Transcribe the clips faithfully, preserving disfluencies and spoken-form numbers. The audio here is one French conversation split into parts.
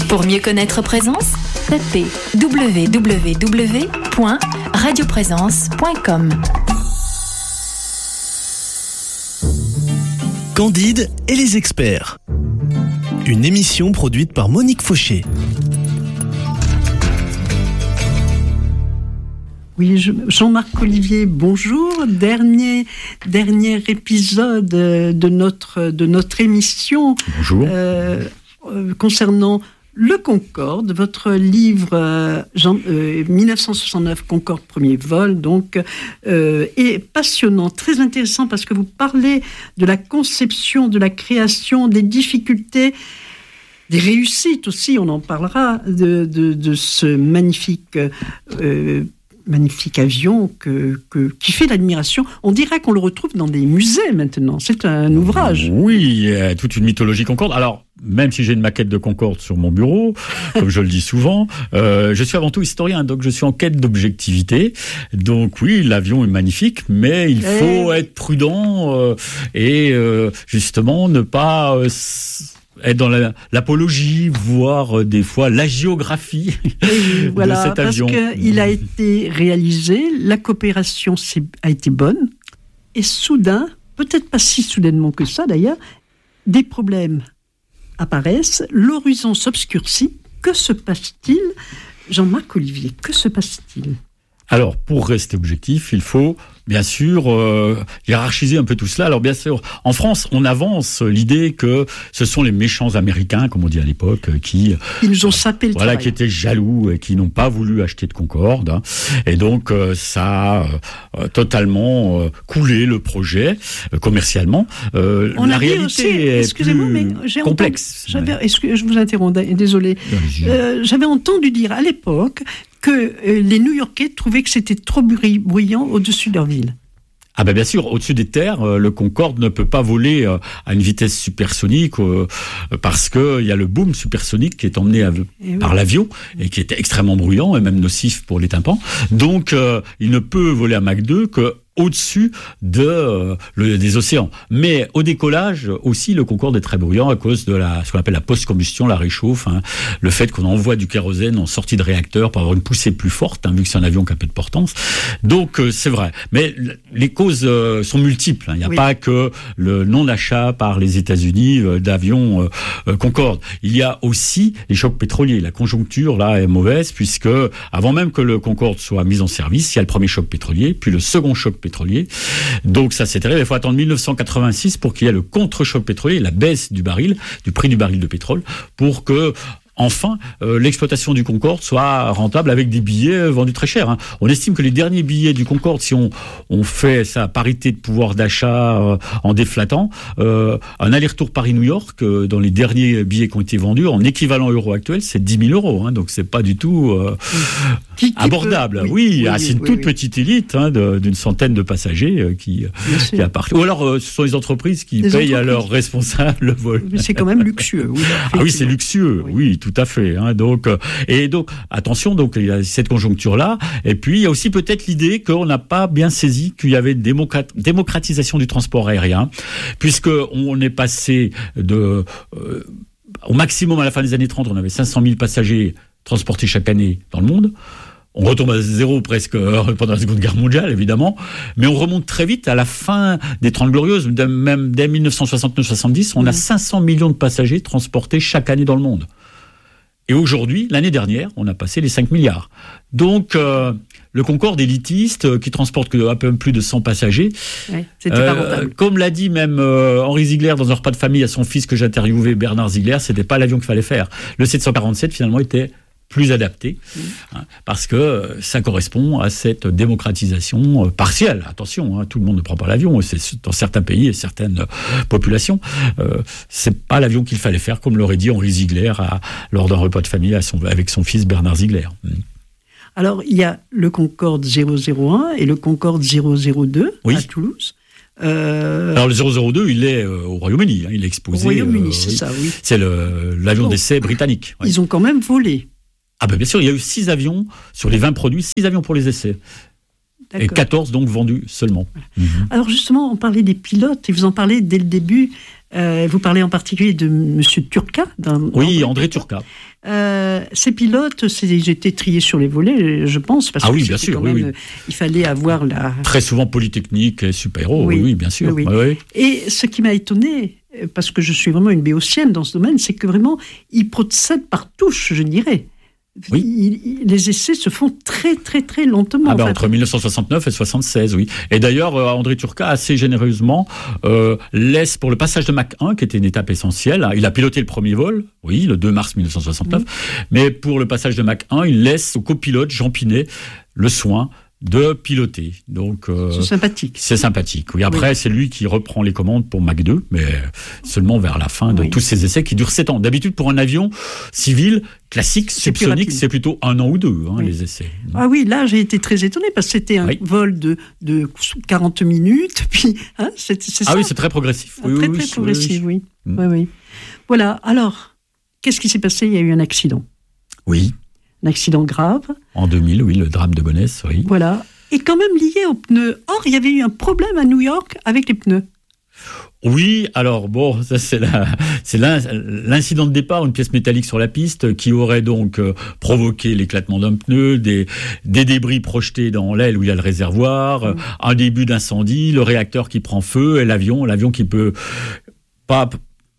Pour mieux connaître Présence, tapez w w w point radio présence point com. Candide et les experts. Une émission produite par Monique Fauché. Oui, je, Jean-Marc Olivier, bonjour. Dernier, dernier épisode de notre, de notre émission. Bonjour. Euh, euh, concernant le Concorde, votre livre euh, Jean, euh, dix-neuf cent soixante-neuf, Concorde premier vol, donc, euh, est passionnant, très intéressant parce que vous parlez de la conception, de la création, des difficultés, des réussites aussi, on en parlera, de, de, de ce magnifique euh, magnifique avion que, que, qui fait l'admiration. On dirait qu'on le retrouve dans des musées maintenant. C'est un ouvrage. Oui, il y a toute une mythologie Concorde. Alors, même si j'ai une maquette de Concorde sur mon bureau, comme je le dis souvent, euh, je suis avant tout historien, donc je suis en quête d'objectivité. Donc oui, l'avion est magnifique, mais il faut et... être prudent euh, et euh, justement ne pas... Euh, être dans la, l'apologie, voire euh, des fois la géographie de voilà, cet avion. Parce qu'il a été réalisé, la coopération a été bonne, et soudain, peut-être pas si soudainement que ça d'ailleurs, des problèmes apparaissent, l'horizon s'obscurcit. Que se passe-t-il, Jean-Marc Olivier, que se passe-t-il ? Alors, pour rester objectif, il faut bien sûr euh, hiérarchiser un peu tout cela. Alors bien sûr, en France, on avance l'idée que ce sont les méchants Américains, comme on dit à l'époque, qui ils nous ont sapé le voilà, travail. Qui étaient jaloux et qui n'ont pas voulu acheter de Concorde. Hein. Et donc euh, ça a euh, totalement euh, coulé le projet euh, commercialement. Euh, on la a réalité aussi, est excusez-moi, plus mais j'ai complexe. Entendu, j'avais, excusez, je vous interromps, désolé. Euh, j'avais entendu dire à l'époque que euh, les New-Yorkais trouvaient que c'était trop bruyant au-dessus de leur ville. Ah ben bien sûr, au-dessus des terres, euh, le Concorde ne peut pas voler euh, à une vitesse supersonique euh, parce que il y a le boom supersonique qui est emmené à, par oui. l'avion et qui est extrêmement bruyant et même nocif pour les tympans. Donc euh, il ne peut voler à Mach deux que au-dessus de, euh, le, des océans. Mais au décollage aussi, le Concorde est très bruyant à cause de la, ce qu'on appelle la post-combustion, la réchauffe, hein, le fait qu'on envoie du kérosène en sortie de réacteur pour avoir une poussée plus forte, hein, vu que c'est un avion qui a peu de portance. Donc euh, c'est vrai. Mais les causes euh, sont multiples. Hein. Il n'y a oui. pas que le non-achat par les États-Unis euh, d'avions euh, euh, Concorde. Il y a aussi les chocs pétroliers. La conjoncture là est mauvaise puisque avant même que le Concorde soit mis en service, il y a le premier choc pétrolier, puis le second choc pétrolier. pétrolier. Donc ça c'est terrible, il faut attendre dix-neuf cent quatre-vingt-six pour qu'il y ait le contre-choc pétrolier, la baisse du baril, du prix du baril de pétrole, pour que enfin, euh, l'exploitation du Concorde soit rentable avec des billets vendus très chers. Hein. On estime que les derniers billets du Concorde, si on, on fait sa parité de pouvoir d'achat euh, en déflatant, euh, un aller-retour Paris-New York, euh, dans les derniers billets qui ont été vendus, en équivalent euro actuel, c'est dix mille euros. Hein, donc c'est pas du tout euh, qui, qui abordable. Peut, oui, oui, oui, ah, c'est une oui, toute oui. petite élite hein, de, d'une centaine de passagers euh, qui, qui appartiennent. Ou alors, euh, ce sont les entreprises qui les payent entreprises. à leurs responsables le vol. Mais c'est quand même luxueux. Oui, ah oui, c'est luxueux. Oui. oui. Tout à fait. Hein, donc, euh, et donc, attention, donc il y a cette conjoncture-là. Et puis, il y a aussi peut-être l'idée qu'on n'a pas bien saisi qu'il y avait une démocrat- démocratisation du transport aérien, puisque on est passé de euh, au maximum à la fin des années trente, on avait cinq cent mille passagers transportés chaque année dans le monde. On retombe à zéro presque pendant la Seconde Guerre mondiale, évidemment. Mais on remonte très vite à la fin des Trente Glorieuses. Même dès dix-neuf cent soixante-neuf soixante-dix, on a cinq cents millions de passagers transportés chaque année dans le monde. Et aujourd'hui, l'année dernière, on a passé les cinq milliards. Donc, euh, le Concorde élitiste, euh, qui transporte que un peu plus de cent passagers, ouais, c'était euh, pas rentable. Comme l'a dit même euh, Henri Ziegler dans un repas de famille à son fils que j'ai interviewé, Bernard Ziegler, c'était pas l'avion qu'il fallait faire. Le sept cent quarante-sept, finalement, était plus adapté, mmh. hein, parce que ça correspond à cette démocratisation euh, partielle. Attention, hein, tout le monde ne prend pas l'avion, c'est dans certains pays et certaines euh, populations. Euh, c'est pas l'avion qu'il fallait faire, comme l'aurait dit Henri Ziegler à, lors d'un repas de famille à son, avec son fils Bernard Ziegler. Mmh. Alors, il y a le Concorde zéro zéro un et le Concorde zéro zéro deux oui. à Toulouse. Euh... Alors le zéro zéro deux, il est euh, au Royaume-Uni, hein, il est exposé. Au Royaume-Uni, euh, c'est oui. ça, oui. C'est le, l'avion oh. d'essai britannique. Ouais. Ils ont quand même volé. Ah ben bien sûr, il y a eu six avions sur les vingt produits, six avions pour les essais. D'accord. Et quatorze donc vendus seulement. Voilà. Mmh. Alors justement, on parlait des pilotes, et vous en parlez dès le début, Euh, vous parlez en particulier de M. Turca. Oui, André Turca. Euh, ces pilotes, ils étaient triés sur les volets, je pense, parce ah que oui, bien sûr, quand oui, même, oui. il fallait avoir la... Très souvent Polytechnique et super-héros, oui, oui, oui, bien sûr. Oui, oui. Oui. Et ce qui m'a étonné, parce que je suis vraiment une béotienne dans ce domaine, c'est que vraiment, ils procèdent par touche, je dirais. Oui. Il, il, les essais se font très, très, très lentement. Ah ben, en fait. Entre dix-neuf cent soixante-neuf et soixante-seize, oui. Et d'ailleurs, euh, André Turca, assez généreusement, euh, laisse pour le passage de Mach un, qui était une étape essentielle, hein, il a piloté le premier vol, oui, le deux mars dix-neuf cent soixante-neuf, mmh. mais pour le passage de Mach un, il laisse au copilote Jean Pinet le soin de piloter. Donc, euh, c'est sympathique. C'est sympathique, oui. Après, oui. c'est lui qui reprend les commandes pour Mach deux, mais seulement vers la fin de oui. tous ces essais qui durent sept ans. D'habitude, pour un avion civil classique, c'est subsonique, c'est plutôt un an ou deux, hein, oui. les essais. Ah oui, là, j'ai été très étonné parce que c'était un oui. vol de, de quarante minutes, puis, hein, c'est, c'est ah ça. oui, c'est très progressif. Oui, très, oui, très oui, progressif, oui. oui. oui. oui. Voilà. Alors, qu'est-ce qui s'est passé ? Il y a eu un accident. Oui. Un accident grave. En deux mille, oui, le drame de Gonesse, oui. Voilà. Et quand même lié aux pneus. Or, il y avait eu un problème à New York avec les pneus. Oui, alors bon, ça c'est, la, c'est l'in, l'incident de départ, une pièce métallique sur la piste qui aurait donc euh, provoqué l'éclatement d'un pneu, des, des débris projetés dans l'aile où il y a le réservoir, mmh. euh, un début d'incendie, le réacteur qui prend feu et l'avion, l'avion qui peut pas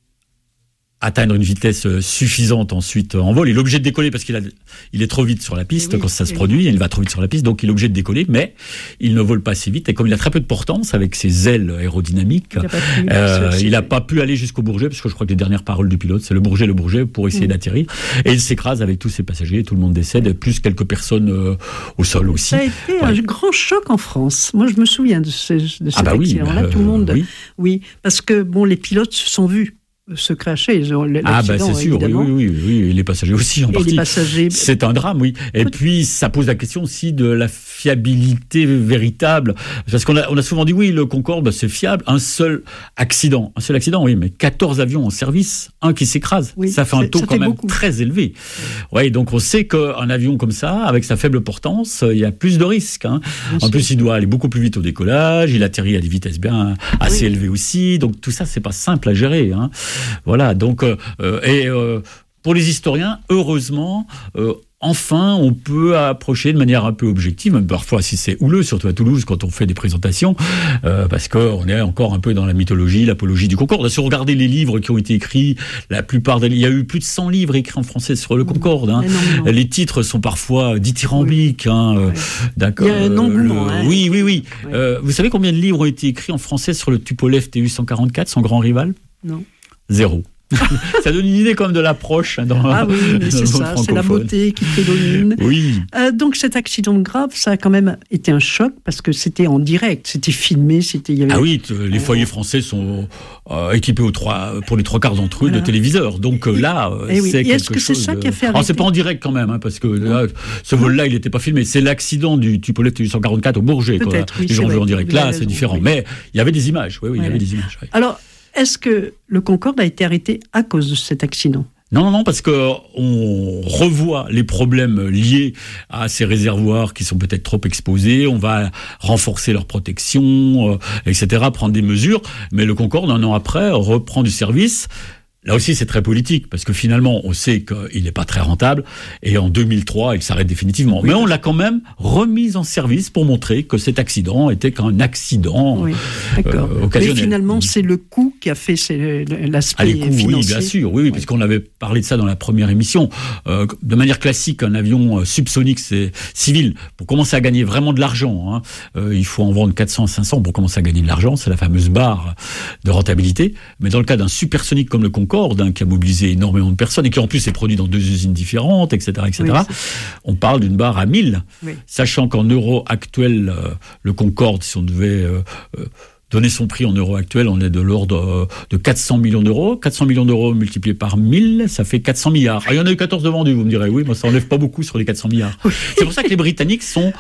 atteindre une vitesse suffisante ensuite en vol. Il est obligé de décoller parce qu'il a, il est trop vite sur la piste oui, quand ça se produit. Oui. Il va trop vite sur la piste, donc il est obligé de décoller, mais il ne vole pas assez vite. Et comme il a très peu de portance avec ses ailes aérodynamiques, il n'a pas, euh, pas pu aller jusqu'au Bourget, parce que je crois que les dernières paroles du pilote, c'est le Bourget, le Bourget, pour essayer mmh. d'atterrir. Et il s'écrase avec tous ses passagers, tout le monde décède, et plus quelques personnes euh, au sol aussi. Ça a été ouais. un grand choc en France. Moi, je me souviens de, ce, de cet ah bah accident-là. Oui, euh, tout le monde, oui. oui, parce que bon, les pilotes se sont vus se cracher. Ils ont ah bah c'est sûr, oui, oui, oui, oui, et les passagers aussi en et partie. Les passagers... C'est un drame, oui. Et Peut... puis ça pose la question aussi de la fiabilité véritable, parce qu'on a, on a souvent dit oui, le Concorde bah, c'est fiable. Un seul accident, un seul accident, oui, mais quatorze avions en service, un qui s'écrase, oui, ça fait un taux quand même beaucoup. Très élevé. Oui. Ouais, donc on sait qu'un avion comme ça, avec sa faible portance, il y a plus de risques. Hein. En sûr. Plus, il doit aller beaucoup plus vite au décollage, il atterrit à des vitesses bien assez oui. élevées aussi. Donc tout ça, c'est pas simple à gérer. Hein. Voilà, donc, euh, et euh, pour les historiens, heureusement, euh, enfin, on peut approcher de manière un peu objective, même parfois si c'est houleux, surtout à Toulouse, quand on fait des présentations, euh, parce qu'on est encore un peu dans la mythologie, l'apologie du Concorde. Si vous regardez les livres qui ont été écrits, la plupart des... Il y a eu plus de cent livres écrits en français sur le Concorde. Hein. Non, non. Les titres sont parfois dithyrambiques. Oui. Hein, ouais. D'accord. Il y a un engouement. Le... Hein. Oui, oui, oui. Ouais. Euh, vous savez combien de livres ont été écrits en français sur le Tupolev T U cent quarante-quatre, son grand rival ? Non. Zéro. Ça donne une idée comme de l'approche dans ah oui, mais c'est ça, c'est la beauté qui prédomine. Oui. Euh, donc cet accident grave, ça a quand même été un choc parce que c'était en direct, c'était filmé, c'était. Il y avait... Ah oui, t- les euh... foyers français sont euh, équipés aux trois, pour les trois quarts d'entre eux voilà. de téléviseurs. Donc euh, là, et oui. c'est et quelque est-ce que c'est chose. ça de... qui a fait arrêter... Alors c'est pas en direct quand même, hein, parce que là, ce vol-là, il n'était pas filmé. C'est l'accident du Tupolev T U cent quarante-quatre au Bourget. Quoi. Oui, les gens vrai. jouent en direct. Là, c'est différent. Oui. Mais il y avait des images. Oui, oui, il ouais. y avait des images. Oui. Alors. Est-ce que le Concorde a été arrêté à cause de cet accident ? Non, non, non, parce que on revoit les problèmes liés à ces réservoirs qui sont peut-être trop exposés. On va renforcer leur protection, euh, et cetera, prendre des mesures. Mais le Concorde, un an après, reprend du service. Là aussi, c'est très politique, parce que finalement, on sait qu'il n'est pas très rentable, et en deux mille trois, il s'arrête définitivement. Oui. Mais on l'a quand même remis en service pour montrer que cet accident était qu'un accident oui. euh, occasionnel. Mais finalement, c'est le coût qui a fait c'est l'aspect ah, les coûts, financier. Oui, bien sûr, oui, oui, oui. Puisqu'on avait parlé de ça dans la première émission. Euh, de manière classique, un avion subsonique, c'est civil. Pour commencer à gagner vraiment de l'argent, hein, euh, il faut en vendre quatre cents à cinq cents pour commencer à gagner de l'argent. C'est la fameuse barre de rentabilité. Mais dans le cas d'un supersonique comme le Concorde, Hein, qui a mobilisé énormément de personnes et qui en plus est produit dans deux usines différentes, et cetera, et cetera. Oui, on parle d'une barre à mille, oui. Sachant qu'en euros actuels, euh, le Concorde, si on devait euh, euh, donner son prix en euros actuels, on est de l'ordre euh, de quatre cents millions d'euros. quatre cents millions d'euros multipliés par mille, ça fait quatre cents milliards. Ah, il y en a eu quatorze de vendus, vous me direz. Oui, mais ça enlève pas beaucoup sur les quatre cents milliards. Oui. C'est pour ça que les Britanniques sont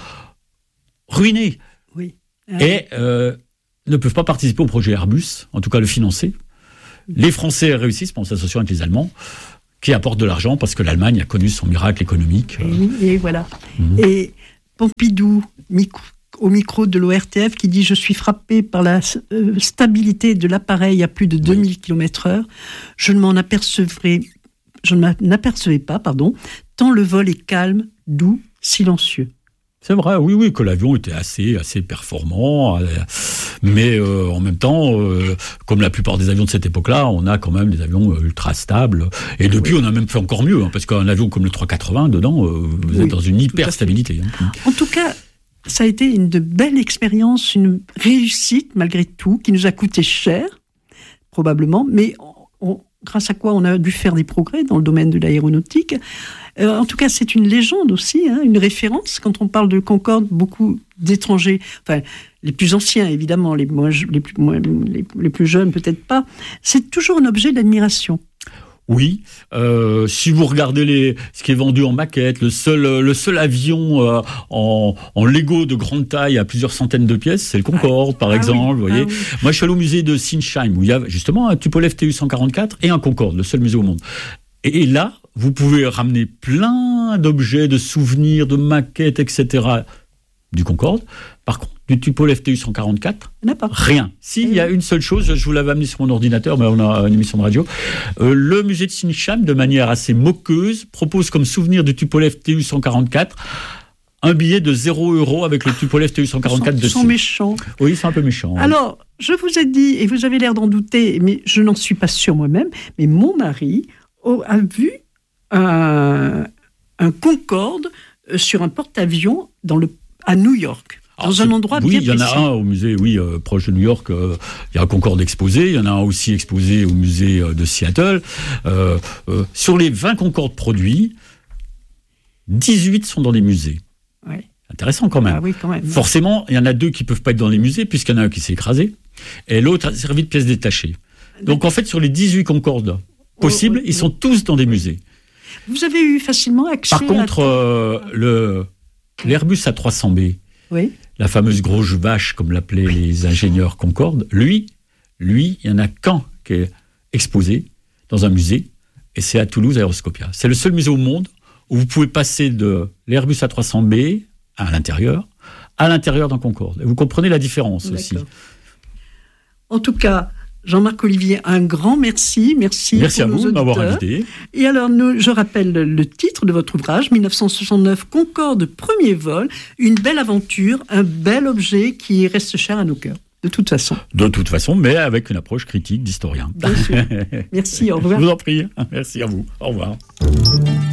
ruinés oui. ah, et euh, ne peuvent pas participer au projet Airbus, en tout cas le financer. Les Français réussissent en s'associant avec les Allemands, qui apportent de l'argent parce que l'Allemagne a connu son miracle économique. Et, et voilà. Mmh. Et Pompidou, au micro de l'O R T F qui dit « Je suis frappé par la euh, stabilité de l'appareil à plus de deux mille kilomètres heure. Je ne m'en apercevrai, je ne m'en apercevais pas, pardon, tant le vol est calme, doux, silencieux. » C'est vrai, oui, oui, que l'avion était assez, assez performant, euh, mais euh, en même temps, euh, comme la plupart des avions de cette époque-là, on a quand même des avions euh, ultra stables. Et depuis, oui. on a même fait encore mieux, hein, parce qu'un avion comme le trois cent quatre-vingts, dedans, euh, vous oui, êtes dans une hyper stabilité. Hein. En tout cas, ça a été une de belles expériences, une réussite malgré tout, qui nous a coûté cher, probablement, mais on, grâce à quoi on a dû faire des progrès dans le domaine de l'aéronautique. Euh, en tout cas, c'est une légende aussi, hein, une référence. Quand on parle de Concorde, beaucoup d'étrangers, enfin, les plus anciens évidemment, les, moins, les, plus, moins, les, les plus jeunes peut-être pas, c'est toujours un objet d'admiration. Oui, euh, si vous regardez les, ce qui est vendu en maquette, le seul, le seul avion euh, en, en Lego de grande taille à plusieurs centaines de pièces, c'est le Concorde, ah, par ah exemple. Oui, vous voyez. Ah, oui. Moi, je suis allé au musée de Sinsheim, où il y a justement un Tupolev T U cent quarante-quatre et un Concorde, le seul musée au monde. Et là, vous pouvez ramener plein d'objets, de souvenirs, de maquettes, et cetera du Concorde. Par contre, du Tupolev T U cent quarante-quatre, il n'y en a pas. Rien. Si, il y a une seule chose, je vous l'avais amené sur mon ordinateur, mais on a une émission de radio. Euh, le musée de Sinsheim, de manière assez moqueuse, propose comme souvenir du Tupolev T U cent quarante-quatre un billet de zéro euro avec le Tupolev T U cent quarante-quatre ils sont, dessus. Ils sont méchants. Oui, c'est un peu méchant. Alors, oui. je vous ai dit, et vous avez l'air d'en douter, mais je n'en suis pas sûre moi-même, mais mon mari a vu un, un Concorde sur un porte-avions dans le, à New York. Dans Alors, un endroit oui, bien précis. Oui, il y en a un au musée, oui, euh, proche de New York. Euh, il y a un Concorde exposé. Il y en a un aussi exposé au musée euh, de Seattle. Euh, euh, sur les vingt Concorde produits, dix-huit sont dans les musées. Ouais. Intéressant quand même. Ah oui, quand même. Forcément, il y en a deux qui ne peuvent pas être dans les musées, puisqu'il y en a un qui s'est écrasé, et l'autre a servi de pièce détachée. Donc en fait, sur les dix-huit Concorde possibles, oh, oh, oh. ils sont tous dans des musées. Vous avez eu facilement accès Par contre, à... euh, le, l'Airbus A trois cents B, oui. la fameuse grosse vache, comme l'appelaient les ingénieurs Concorde, lui, lui, il n'y en a qu'un qui est exposé dans un musée, et c'est à Toulouse Aéroscopia. C'est le seul musée au monde où vous pouvez passer de l'Airbus A trois cents B à l'intérieur, à l'intérieur d'un Concorde. Et vous comprenez la différence D'accord. aussi. En tout cas, Jean-Marc Olivier, un grand merci. Merci, merci pour à vous de m'avoir invité. Et alors, nous, je rappelle le titre de votre ouvrage, dix-neuf cent soixante-neuf, Concorde, premier vol, une belle aventure, un bel objet qui reste cher à nos cœurs, de toute façon. De toute façon, mais avec une approche critique d'historien. Bien sûr. Merci, au revoir. Je vous en prie. Merci à vous. Au revoir.